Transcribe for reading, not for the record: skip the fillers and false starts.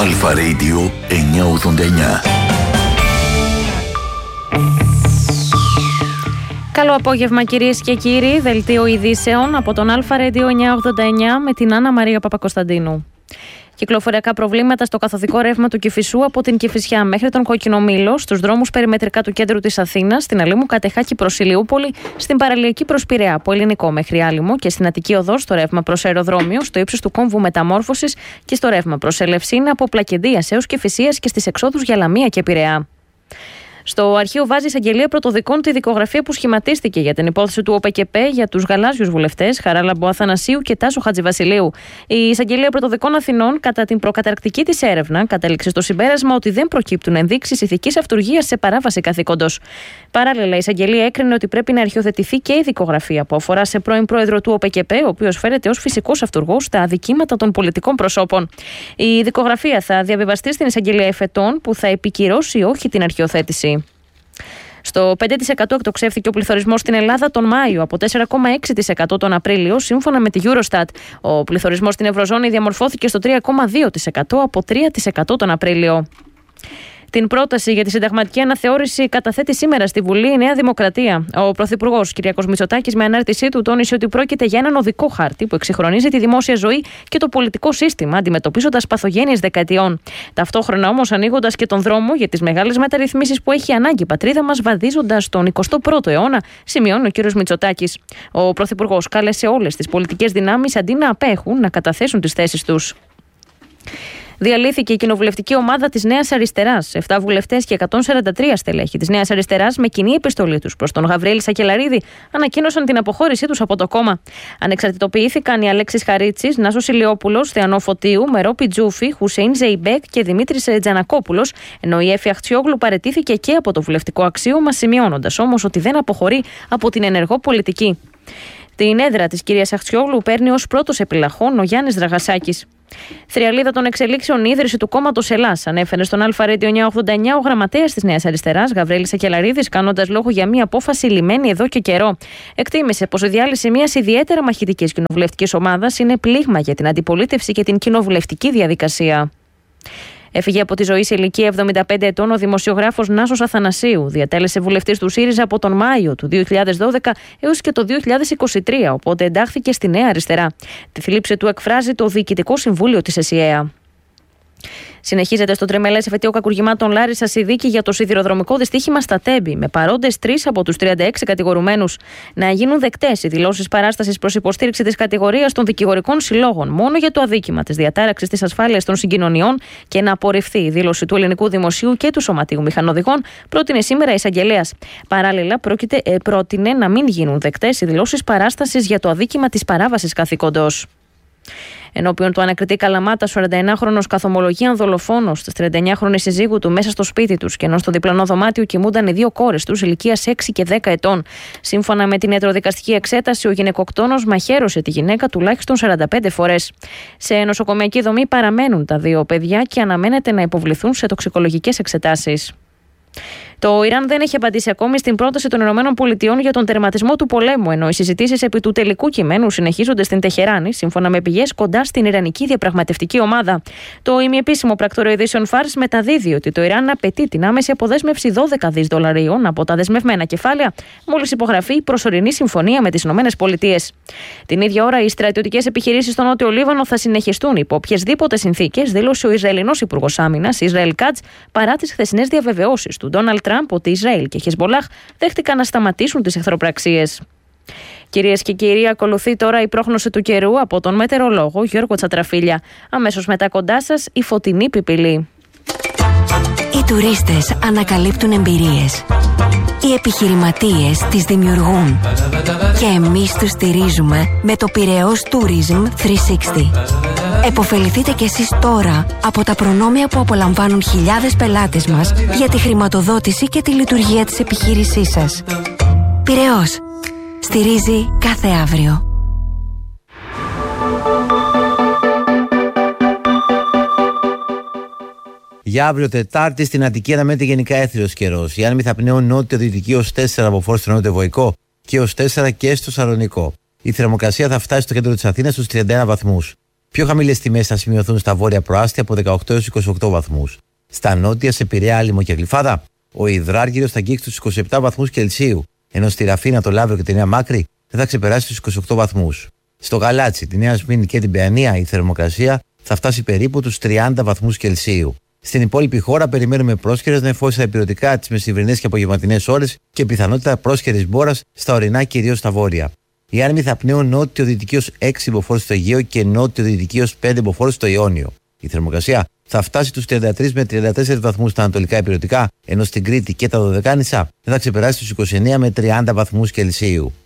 Αλφα Radio 989. Καλό απόγευμα κυρίες και κύριοι, δελτίο ειδήσεων από τον Αλφα Radio 989 με την Άννα Μαρία Παπακοσταντίνου. Κυκλοφοριακά προβλήματα στο καθοδικό ρεύμα του Κηφισού από την Κηφισιά μέχρι τον Κόκκινο Μήλο, στους δρόμους περιμετρικά του κέντρου της Αθήνας, στην Αλήμου Κατεχάκη προς Ηλιούπολη, στην παραλιακή προς Πειραιά από Ελληνικό μέχρι Άλυμο και στην Αττική Οδό στο ρεύμα προς αεροδρόμιο, στο ύψος του κόμβου Μεταμόρφωσης και στο ρεύμα προς Ελευσίνα από Πλακεντίας έως Κηφισίας και στις εξόδους για Λαμία και Πειραιά. Στο αρχείο βάζει εισαγγελία πρωτοδικών τη δικογραφία που σχηματίστηκε για την υπόθεση του ΟΠΕΚΕΠΕ για τους γαλάζιους βουλευτές Χαράλαμπο Αθανασίου και Τάσο Χατζηβασιλείου. Η εισαγγελία πρωτοδικών Αθηνών, κατά την προκαταρκτική της έρευνα, κατέληξε στο συμπέρασμα ότι δεν προκύπτουν ενδείξεις ηθικής αυτουργίας σε παράβαση καθήκοντος. Παράλληλα, η εισαγγελία έκρινε ότι πρέπει να αρχιοθετηθεί και η δικογραφία που αφορά σε πρώην πρόεδρο του ΟΠΕΚΕΠΕ, ο οποίος φέρεται ως φυσικός αυτουργός στα αδικήματα των πολιτικών προσώπων. Η δικογραφία θα διαβιβαστεί στην εισαγγελία εφετών, που θα επικυρώσει ή όχι την αρχιοθέτηση. Στο 5% εκτοξεύθηκε ο πληθωρισμός στην Ελλάδα τον Μάιο από 4,6% τον Απρίλιο, σύμφωνα με τη Eurostat. Ο πληθωρισμός στην Ευρωζώνη διαμορφώθηκε στο 3,2% από 3% τον Απρίλιο. Την πρόταση για τη συνταγματική αναθεώρηση καταθέτει σήμερα στη Βουλή η Νέα Δημοκρατία. Ο Πρωθυπουργός Κυριάκος Μητσοτάκης, με ανάρτησή του, τόνισε ότι πρόκειται για έναν οδικό χάρτη που εξυγχρονίζει τη δημόσια ζωή και το πολιτικό σύστημα, αντιμετωπίζοντας παθογένειες δεκαετιών. Ταυτόχρονα όμως ανοίγοντας και τον δρόμο για τις μεγάλες μεταρρυθμίσεις που έχει ανάγκη η πατρίδα μας, βαδίζοντας τον 21ο αιώνα, σημειώνει ο κ. Μητσοτάκης. Ο Πρωθυπουργός κάλεσε όλες τις πολιτικές δυνάμεις, αντί να απέχουν, να καταθέσουν τις θέσεις τους. Διαλύθηκε η κοινοβουλευτική ομάδα της Νέας Αριστεράς. 7 βουλευτές και 143 στελέχη της Νέας Αριστεράς, με κοινή επιστολή τους προς τον Γαβριέλη Σακελαρίδη, ανακοίνωσαν την αποχώρησή τους από το κόμμα. Ανεξαρτητοποιήθηκαν οι Αλέξης Χαρίτσης, Νάσος Ηλιόπουλος, Θεανό Φωτίου, Μερόπη Τζούφη, Χουσέιν Ζεϊμπέκ και Δημήτρης Τζανακόπουλος, ενώ η Έφη Αχτσιόγλου παραιτήθηκε και από το βουλευτικό αξίωμα, σημειώνοντας όμως ότι δεν αποχωρεί από την ενεργό πολιτική. Την έδρα της κυρίας Αχτσιόγλου παίρνει ως πρώτος επιλαχών ο Γιάννης Δραγασάκης. Θριαλίδα των εξελίξεων η ίδρυση του κόμματος Ελλάς, ανέφερε στον Αλφα Radio 989 ο γραμματέας της Νέας Αριστεράς, Γαβριέλης Σακελαρίδης, κάνοντας λόγο για μια απόφαση λυμμένη εδώ και καιρό. Εκτίμησε πως η διάλυση μιας ιδιαίτερα μαχητικής κοινοβουλευτικής ομάδας είναι πλήγμα για την αντιπολίτευση και την κοινοβουλευτική διαδικασία. Έφυγε από τη ζωή σε ηλικία 75 ετών ο δημοσιογράφος Νάσος Αθανασίου. Διατέλεσε βουλευτής του ΣΥΡΙΖΑ από τον Μάιο του 2012 έως και το 2023, οπότε εντάχθηκε στη Νέα Αριστερά. Τη θλίψη του εκφράζει το Διοικητικό Συμβούλιο της ΕΣΥΑ. Συνεχίζεται στο τριμελές εφετείο κακουργημάτων Λάρισσας η δίκη για το σιδηροδρομικό δυστύχημα στα Τέμπη, με παρόντες 3 από τους 36 κατηγορουμένους. Να γίνουν δεκτές οι δηλώσεις παράστασης προς υποστήριξη της κατηγορίας των δικηγορικών συλλόγων μόνο για το αδίκημα της διατάραξης της ασφάλειας των συγκοινωνιών και να απορριφθεί η δήλωση του Ελληνικού Δημοσίου και του Σωματείου Μηχανοδηγών, πρότεινε σήμερα η εισαγγελέας. Παράλληλα, πρότεινε να μην γίνουν δεκτές οι δηλώσεις παράστασης για το αδίκημα της παράβασης καθήκοντος. Ενώπιον του ανακριτή Καλαμάτα, 41χρονος καθομολογεί αν δολοφόνος της 39χρονης συζύγου του μέσα στο σπίτι τους, και ενώ στο διπλανό δωμάτιο κοιμούνταν οι 2 κόρες τους ηλικίας 6 και 10 ετών. Σύμφωνα με την ιατροδικαστική εξέταση, ο γυναικοκτόνος μαχαίρωσε τη γυναίκα τουλάχιστον 45 φορές. Σε νοσοκομιακή δομή παραμένουν τα 2 παιδιά και αναμένεται να υποβληθούν σε τοξικολογικές εξετάσεις. Το Ιράν δεν έχει απαντήσει ακόμη στην πρόταση των ΗΠΑ για τον τερματισμό του πολέμου, ενώ οι συζητήσεις επί του τελικού κειμένου συνεχίζονται στην Τεχεράνη, σύμφωνα με πηγές κοντά στην Ιρανική διαπραγματευτική ομάδα. Το ημιεπίσημο πρακτορείο ειδήσεων Φάρς μεταδίδει ότι το Ιράν απαιτεί την άμεση αποδέσμευση 12 δις δολαρίων από τα δεσμευμένα κεφάλαια, μόλις υπογραφεί η προσωρινή συμφωνία με τις ΗΠΑ. Την ίδια ώρα, οι στρατιωτικές επιχειρήσεις στο Νότιο Λίβανο θα συνεχιστούν υπό οποιασδήποτε συνθήκες, δήλωσε ο Ισραηλινός Υπουργός Άμυνας, Ισραήλ Κάτς, παρά τις χθεσινές διαβεβαιώσεις του Ντόναλντ Τραμπ ότι Ισραήλ και Χεσμπολάχ δέχτηκαν να σταματήσουν τις εχθροπραξίες. Κυρίες και κύριοι, ακολουθεί τώρα η πρόγνωση του καιρού από τον μετεωρολόγο Γιώργο Τσατραφίλια. Αμέσως μετά κοντά σας η φωτεινή πιπηλή. Οι τουρίστες ανακαλύπτουν εμπειρίες. Οι επιχειρηματίες τις δημιουργούν. Και εμείς τους στηρίζουμε με το Πειραιώς Tourism 360. Εποφεληθείτε κι εσείς τώρα από τα προνόμια που απολαμβάνουν χιλιάδες πελάτες μας για τη χρηματοδότηση και τη λειτουργία της επιχείρησής σας. Πειραιώς. Στηρίζει κάθε αύριο. Για αύριο Τετάρτη στην Αττική αναμένεται γενικά έθριος καιρός. Η άνεμοι θα πνέουν νότιο-δυτική ως 4 από φόρ στο νότιο-βοϊκό και ως 4 και στο Σαλονικό. Η θερμοκρασία θα φτάσει στο κέντρο της Αθήνας στους 31 βαθμούς. Πιο χαμηλές τιμές θα σημειωθούν στα βόρεια προάστια από 18 έως 28 βαθμούς. Στα νότια, σε Πειραιά, Άλυμο και Γλυφάδα, ο υδράργυρος θα αγγίξει τους 27 βαθμούς Κελσίου, ενώ στη Ραφίνα, το Λαύριο και τη Νέα Μάκρη δεν θα ξεπεράσει τους 28 βαθμούς. Στο Γαλάτσι, τη Νέα Σμύρνη και την Παιανία, η θερμοκρασία θα φτάσει περίπου τους 30 βαθμούς Κελσίου. Στην υπόλοιπη χώρα περιμένουμε πρόσχερες νεφώσεις στα ηπειρωτικά, τις μεσημβρινές και απογευματινές ώρες και πιθανότητα πρόσχερης μπόρας στα ορεινά, κυρίως στα βόρεια. Οι άνεμοι θα πνέουν νότιο-δυτική ως 6 μποφόρ στο Αιγαίο και νότιο-δυτική ως 5 μποφόρ στο Ιόνιο. Η θερμοκρασία θα φτάσει τους 33 με 34 βαθμούς στα ανατολικά ηπειρωτικά, ενώ στην Κρήτη και τα Δωδεκάνησα δεν θα ξεπεράσει τους 29 με 30 βαθμούς Κελσίου.